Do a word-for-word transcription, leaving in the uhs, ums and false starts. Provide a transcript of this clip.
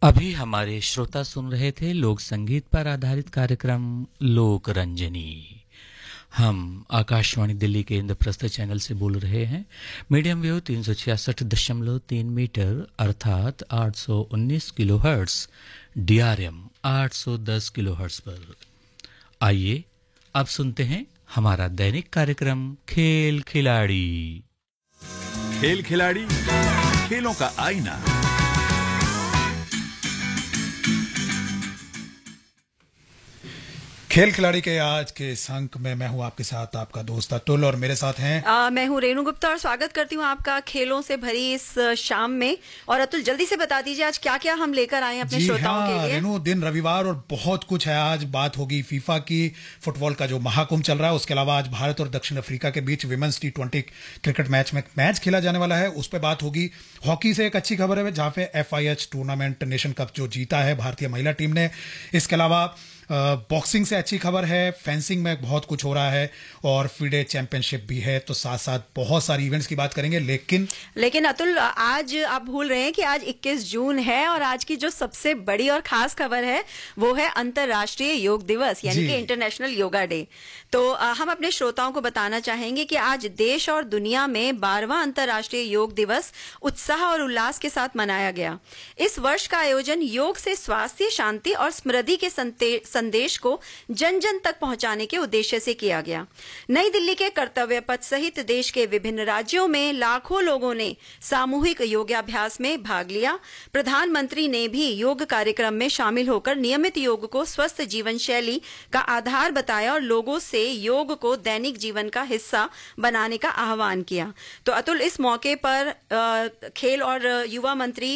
अभी हमारे श्रोता सुन रहे थे लोक संगीत पर आधारित कार्यक्रम लोक रंजनी। हम आकाशवाणी दिल्ली के इंद्रप्रस्थ चैनल से बोल रहे हैं। मीडियम वेव तीन सौ छियासठ दशमलव तीन मीटर अर्थात आठ सौ उन्नीस किलो हर्ट्स, डीआरएम आठ सौ दस किलो हर्ट्स पर। आइए अब सुनते हैं हमारा दैनिक कार्यक्रम खेल खिलाड़ी। खेल खिलाड़ी, खेलों का आईना। खेल खिलाड़ी के आज के इस अंक में मैं हूं आपके साथ आपका दोस्त अतुल और मेरे साथ हैं आ, मैं हूं रेणु गुप्ता और स्वागत करती हूं आपका खेलों से भरी इस शाम में। और अतुल जल्दी से बता दीजिए आज क्या क्या हम लेकर आए हैं अपने श्रोताओं हाँ, के लिए। रेणु, दिन रविवार और बहुत कुछ है। आज बात होगी फीफा की, फुटबॉल का जो महाकुंभ चल रहा है। उसके अलावा आज भारत और दक्षिण अफ्रीका के बीच women's T twenty cricket match में मैच खेला जाने वाला है, उस पर बात होगी। हॉकी से एक अच्छी खबर है जहां पे F I H tournament nation cup जो जीता है भारतीय महिला टीम ने। इसके अलावा बॉक्सिंग से अच्छी खबर है, फेंसिंग में बहुत कुछ हो रहा है और फीडे चैंपियनशिप भी है। तो साथ साथ बहुत सारी इवेंट्स की बात करेंगे। लेकिन लेकिन अतुल आज आप भूल रहे हैं कि आज इक्कीस जून है और आज की जो सबसे बड़ी और खास खबर है वो है अंतर्राष्ट्रीय योग दिवस, यानी कि इंटरनेशनल योगा डे। तो आ, हम अपने श्रोताओं को बताना चाहेंगे कि आज देश और दुनिया में बारहवां अंतर्राष्ट्रीय योग दिवस उत्साह और उल्लास के साथ मनाया गया। इस वर्ष का आयोजन योग से स्वास्थ्य, शांति और स्मृति के संदेश को जन जन तक पहुंचाने के उद्देश्य से किया गया। नई दिल्ली के कर्तव्य पथ सहित देश के विभिन्न राज्यों में लाखों लोगों ने सामूहिक योगाभ्यास में भाग लिया। प्रधानमंत्री ने भी योग कार्यक्रम में शामिल होकर नियमित योग को स्वस्थ जीवन शैली का आधार बताया और लोगों से योग को दैनिक जीवन का हिस्सा बनाने का आह्वान किया। तो अतुल, इस मौके पर आ, खेल और युवा मंत्री